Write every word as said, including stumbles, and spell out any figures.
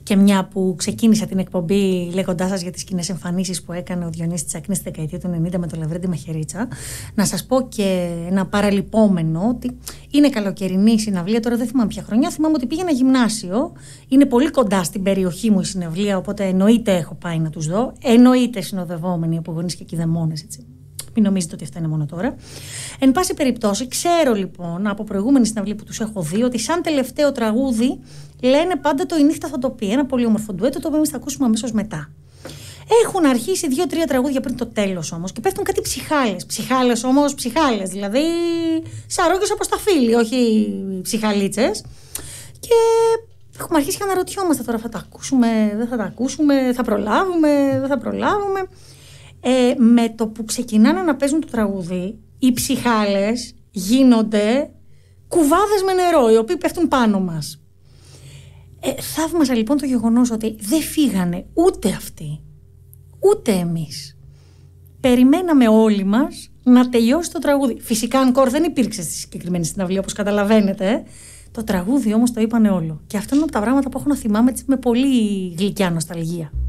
Και μια που ξεκίνησα την εκπομπή λέγοντάς σας για τις κοινές εμφανίσεις που έκανε ο Διονύσης Τσακνής στη δεκαετία του ενενήντα με το Λαβρέντη Μαχαιρίτσα, να σας πω και ένα παραλυπόμενο ότι είναι καλοκαιρινή συναυλία. Τώρα δεν θυμάμαι ποια χρονιά. Θυμάμαι ότι πήγαινα γυμνάσιο. Είναι πολύ κοντά στην περιοχή μου η συναυλία, οπότε εννοείται έχω πάει να τους δω. Εννοείται συνοδευόμενοι από γονείς και κηδεμόνες, έτσι. Μην νομίζετε ότι αυτά είναι μόνο τώρα. Εν πάση περιπτώσει, ξέρω λοιπόν από προηγούμενη συναυλία που τους έχω δει ότι σαν τελευταίο τραγούδι λένε πάντα το «Η νύχτα θα το πει». Ένα πολύ όμορφο ντουέτο, το οποίο εμείς θα ακούσουμε αμέσως μετά. Έχουν αρχίσει δύο-τρία τραγούδια πριν το τέλος όμως και πέφτουν κάτι ψυχάλες. Ψυχάλες όμως, ψυχάλες. Δηλαδή, σαρόγγιος από σταφύλι, όχι ψυχαλίτσες. Και έχουμε αρχίσει και αναρωτιόμαστε τώρα, θα τα ακούσουμε, δεν θα τα ακούσουμε, θα προλάβουμε, δεν θα προλάβουμε. Ε, με το που ξεκινάνε να παίζουν το τραγούδι, οι ψυχάλες γίνονται κουβάδες με νερό, οι οποίοι πέφτουν πάνω μας. Ε, θαύμασα λοιπόν το γεγονός ότι δεν φύγανε ούτε αυτοί, ούτε εμείς. Περιμέναμε όλοι μας να τελειώσει το τραγούδι. Φυσικά ανκόρ δεν υπήρξε στη συγκεκριμένη συναυλία, όπως καταλαβαίνετε. Το τραγούδι όμως το είπανε όλο. Και αυτό είναι από τα πράγματα που έχω να θυμάμαι με πολύ γλυκιά νοσταλγία.